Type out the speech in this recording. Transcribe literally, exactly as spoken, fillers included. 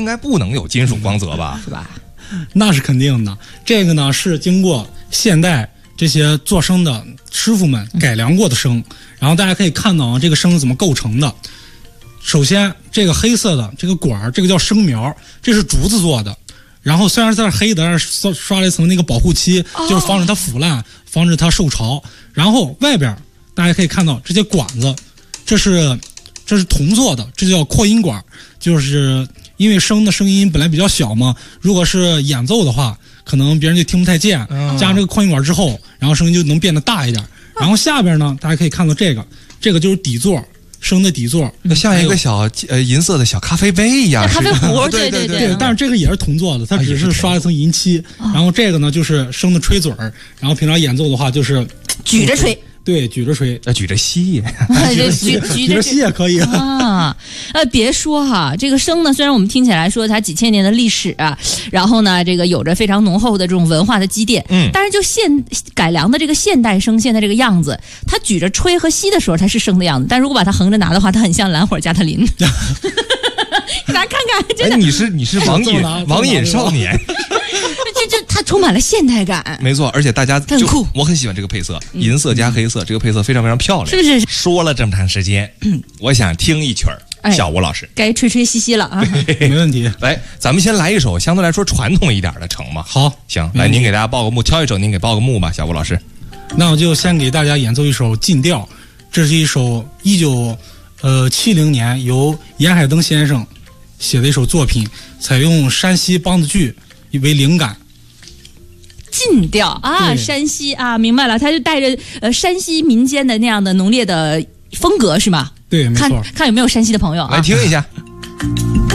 该不能有金属光泽吧？ 是吧？ 那是肯定的。这个呢是经过现代这些做声的师傅们改良过的声，然后大家可以看到啊，这个声是怎么构成的。首先，这个黑色的这个管儿，这个叫声苗，这是竹子做的。然后虽然它是黑的，但是刷刷了一层那个保护漆，就是防止它腐烂，防止它受潮。然后外边大家可以看到这些管子，这是这是铜做的，这叫扩音管，就是因为声的声音本来比较小嘛，如果是演奏的话，可能别人就听不太见。加上这个扩音管之后，然后声音就能变得大一点。然后下边呢，大家可以看到这个，这个就是底座。声的底座像一个小呃银色的小咖啡杯一样， 咖啡壶， 对对对对，但是这个也是铜做的，它只是刷了一层银漆。然后这个呢就是声的吹嘴儿，然后平常演奏的话就是举着吹。 对，举着吹， 呃，举着吸， 举举举着吸也可以啊。呃，别说哈，这个声呢，虽然我们听起来说它几千年的历史啊，然后呢，这个有着非常浓厚的这种文化的积淀，嗯，但是就现改良的这个现代声，现在这个样子，它举着吹和吸的时候，它是声的样子，但如果把它横着拿的话，它很像蓝火加特林。给大家看看，真的， 哎，你是你是网瘾网瘾少年。 这这它充满了现代感， 没错，而且大家很酷， 我很喜欢这个配色，银色加黑色，这个配色非常非常漂亮， 是不是？ 说了这么长时间，嗯，我想听一曲儿， 哎、 小吴老师该吹吹吸吸了啊， 没问题。 来，咱们先来一首相对来说传统一点的，成吗？ 好， 行，来，您给大家报个幕，挑一首，您给报个幕吧，小吴老师。 那我就先给大家演奏一首《进调》，这是一首一九呃七零年由严海登先生写的一首作品，采用山西梆子剧为灵感。 进调啊，山西啊，明白了，它就带着呃山西民间的那样的浓烈的风格，是吗？ 对，没错。 看看有没有山西的朋友啊， 来听一下。